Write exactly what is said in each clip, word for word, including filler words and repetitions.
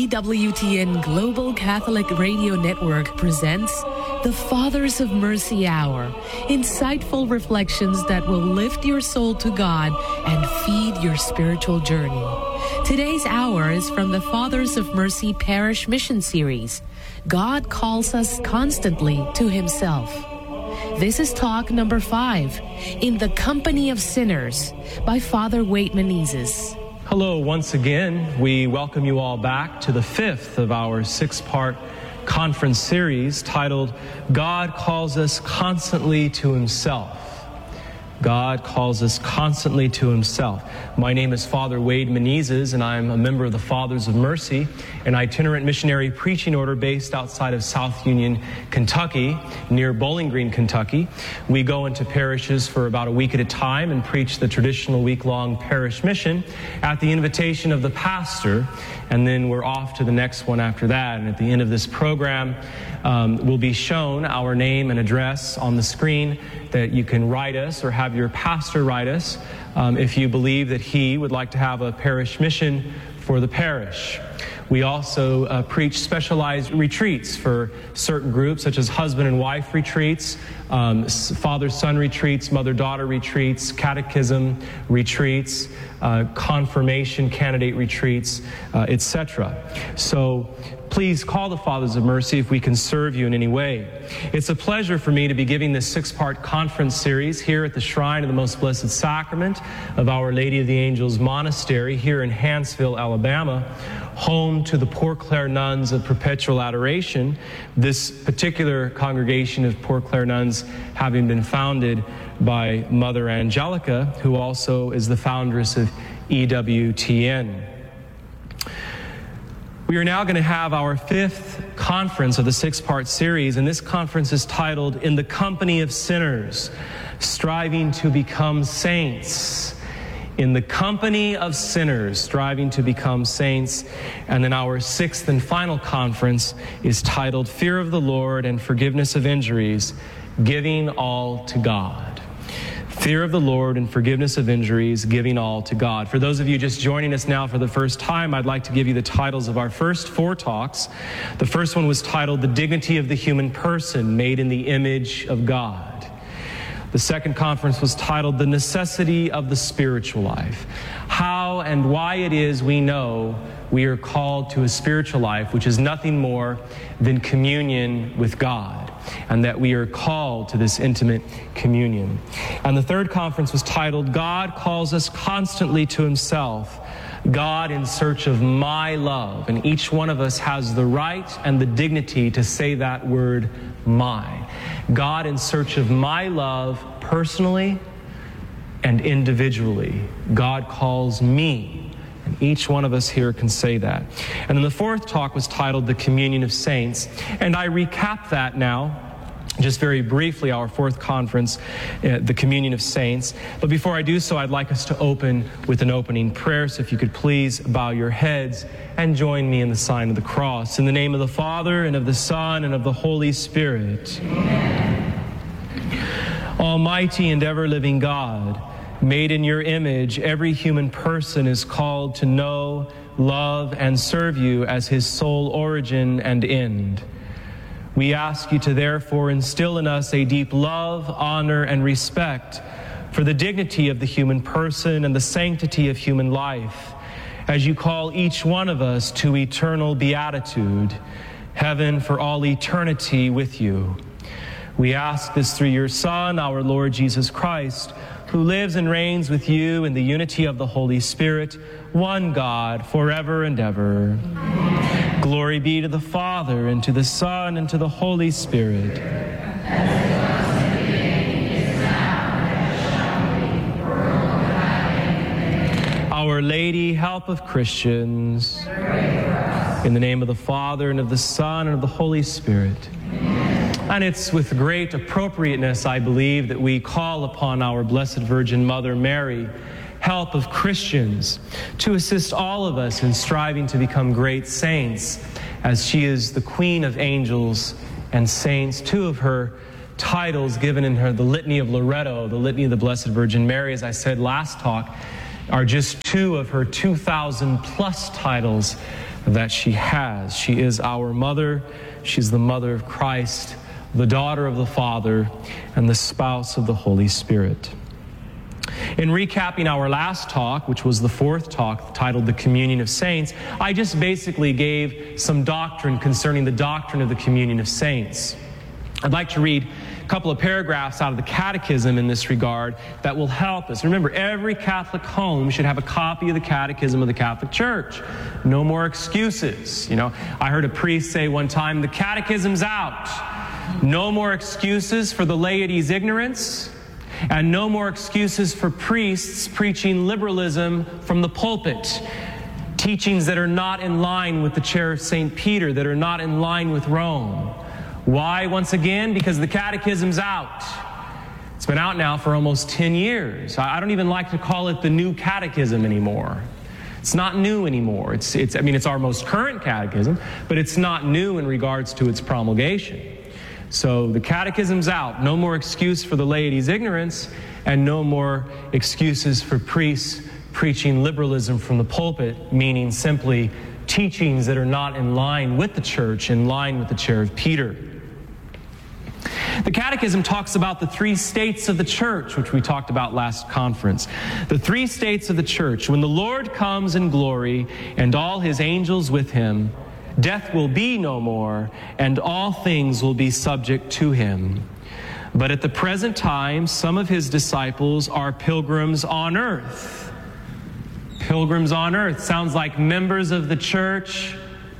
E W T N Global Catholic Radio Network presents the Fathers of Mercy Hour, insightful reflections that will lift your soul to God and feed your spiritual journey. Today's hour is from the Fathers of Mercy Parish Mission Series, God Calls Us Constantly to Himself. This is talk number five, In the Company of Sinners, by Father Wade Menezes. Hello once again. We welcome you all back to the fifth of our six-part conference series titled, God Calls Us Constantly to Himself. God calls us constantly to Himself. My name is Father Wade Menezes, and I'm a member of the Fathers of Mercy, an itinerant missionary preaching order based outside of South Union, Kentucky, near Bowling Green, Kentucky. We go into parishes for about a week at a time and preach the traditional week-long parish mission at the invitation of the pastor, and then we're off to the next one after that. And at the end of this program, um, will be shown our name and address on the screen that you can write us or have your pastor write us um, if you believe that he would like to have a parish mission for the parish. We also uh, preach specialized retreats for certain groups, such as husband and wife retreats, um, father-son retreats, mother-daughter retreats, catechism retreats, uh, confirmation candidate retreats, uh, et cetera. So please call the Fathers of Mercy if we can serve you in any way. It's a pleasure for me to be giving this six-part conference series here at the Shrine of the Most Blessed Sacrament of Our Lady of the Angels Monastery here in Hanceville, Alabama, home to the Poor Clare Nuns of Perpetual Adoration, this particular congregation of Poor Clare Nuns having been founded by Mother Angelica, who also is the foundress of E W T N. We are now going to have our fifth conference of the six-part series, and this conference is titled, In the Company of Sinners, Striving to Become Saints. In the Company of Sinners, Striving to Become Saints. And then our sixth and final conference is titled, Fear of the Lord and Forgiveness of Injuries, Giving All to God. Fear of the Lord and forgiveness of injuries, giving all to God. For those of you just joining us now for the first time, I'd like to give you the titles of our first four talks. The first one was titled, The Dignity of the Human Person, Made in the Image of God. The second conference was titled, The Necessity of the Spiritual Life. How and why it is we know we are called to a spiritual life, which is nothing more than communion with God, and that we are called to this intimate communion. And the third conference was titled, God Calls Us Constantly to Himself, God in Search of My Love. And each one of us has the right and the dignity to say that word, my. God in search of my love personally and individually. God calls me. And each one of us here can say that. And then the fourth talk was titled The Communion of Saints. And I recap that now, just very briefly, our fourth conference, uh, the Communion of Saints. But before I do so, I'd like us to open with an opening prayer. So if you could please bow your heads and join me in the sign of the cross. In the name of the Father, and of the Son, and of the Holy Spirit. Amen. Almighty and ever-living God, made in your image, every human person is called to know, love, and serve you as his sole origin and end. We ask you to therefore instill in us a deep love, honor, and respect for the dignity of the human person and the sanctity of human life, as you call each one of us to eternal beatitude, heaven for all eternity with you. We ask this through your Son, our Lord Jesus Christ, who lives and reigns with you in the unity of the Holy Spirit, one God, forever and ever. Amen. Glory be to the Father, and to the Son, and to the Holy Spirit. Our Lady, help of Christians. In the name of the Father, and of the Son, and of the Holy Spirit. And it's with great appropriateness, I believe, that we call upon our Blessed Virgin Mother Mary, help of Christians, to assist all of us in striving to become great saints, as she is the Queen of Angels and Saints. Two of her titles given in her, the Litany of Loretto, the Litany of the Blessed Virgin Mary, as I said last talk, are just two of her two thousand plus titles that she has. She is our mother. She's the mother of Christ, the daughter of the Father, and the spouse of the Holy Spirit. In recapping our last talk, which was the fourth talk titled The Communion of Saints, I just basically gave some doctrine concerning the doctrine of the Communion of Saints. I'd like to read a couple of paragraphs out of the Catechism in this regard that will help us. Remember, every Catholic home should have a copy of the Catechism of the Catholic Church. No more excuses. You know, I heard a priest say one time, the Catechism's out. No more excuses for the laity's ignorance, and no more excuses for priests preaching liberalism from the pulpit. Teachings that are not in line with the chair of Saint Peter, that are not in line with Rome. Why? Once again, because the Catechism's out. It's been out now for almost ten years. I don't even like to call it the new catechism anymore. It's not new anymore. It's, it's, I mean, it's our most current catechism, but it's not new in regards to its promulgation. So the Catechism's out. No more excuse for the laity's ignorance, and no more excuses for priests preaching liberalism from the pulpit, meaning simply teachings that are not in line with the church, in line with the chair of Peter. The Catechism talks about the three states of the church, which we talked about last conference. The three states of the church. When the Lord comes in glory and all his angels with him, death will be no more, and all things will be subject to him. But at the present time, some of his disciples are pilgrims on earth. Pilgrims on earth sounds like members of the church,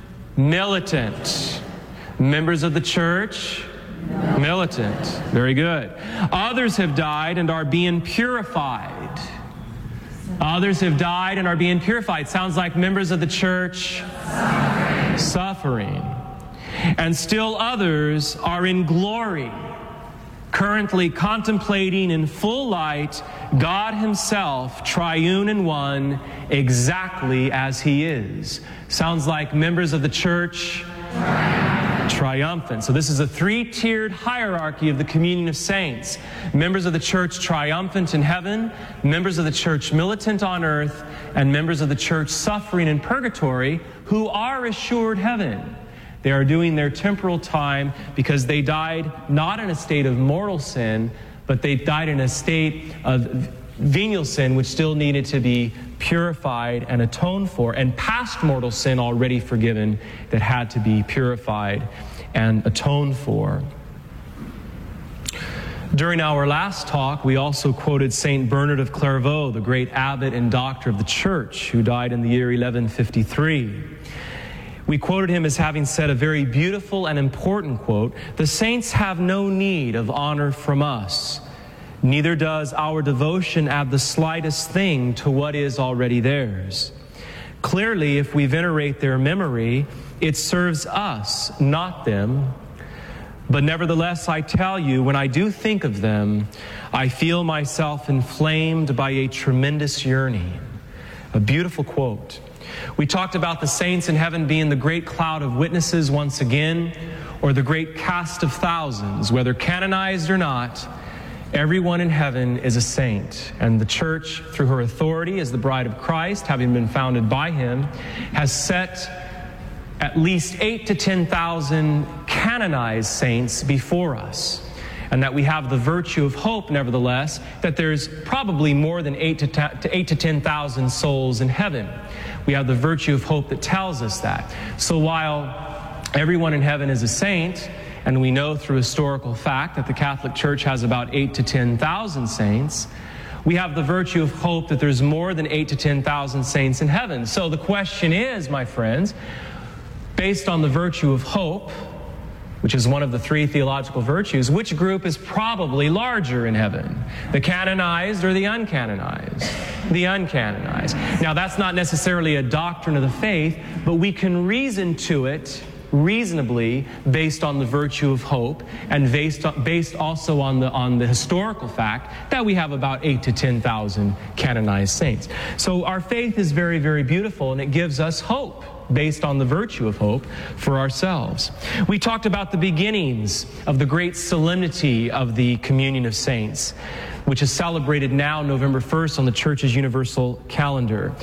militant. Members of the church, militant. Very good. Others have died and are being purified. Others have died and are being purified. Sounds like members of the church, suffering. suffering. And still others are in glory, currently contemplating in full light God himself, triune and one, exactly as he is. Sounds like members of the church, triumphant. triumphant. So this is a three-tiered hierarchy of the communion of saints. Members of the church triumphant in heaven, members of the church militant on earth, and members of the church suffering in purgatory who are assured heaven. They are doing their temporal time because they died not in a state of mortal sin, but they died in a state of venial sin, which still needed to be purified and atoned for, and past mortal sin already forgiven that had to be purified and atoned for. During our last talk, we also quoted Saint Bernard of Clairvaux, the great abbot and doctor of the church, who died in the year eleven fifty-three. We quoted him as having said a very beautiful and important quote, "The saints have no need of honor from us. Neither does our devotion add the slightest thing to what is already theirs. Clearly, if we venerate their memory, it serves us, not them. But nevertheless, I tell you, when I do think of them, I feel myself inflamed by a tremendous yearning." A beautiful quote. We talked about the saints in heaven being the great cloud of witnesses once again, or the great cast of thousands, whether canonized or not. Everyone in heaven is a saint, and the church, through her authority as the bride of Christ, having been founded by him, has set at least eight to ten thousand canonized saints before us, and that we have the virtue of hope, nevertheless, that there's probably more than eight to ta- to eight to ten thousand souls in heaven. We have the virtue of hope that tells us that. So while everyone in heaven is a saint, and we know through historical fact that the Catholic Church has about eight to ten thousand saints, we have the virtue of hope that there's more than eight to ten thousand saints in heaven. So the question is, my friends, based on the virtue of hope, which is one of the three theological virtues, which group is probably larger in heaven? The canonized or the uncanonized? The uncanonized. Now, that's not necessarily a doctrine of the faith, but we can reason to it reasonably based on the virtue of hope, and based based also on the on the historical fact that we have about eight to ten thousand canonized saints. So our faith is very, very beautiful, and it gives us hope based on the virtue of hope for ourselves. We talked about the beginnings of the great solemnity of the Communion of Saints, which is celebrated now November first on the Church's universal calendar.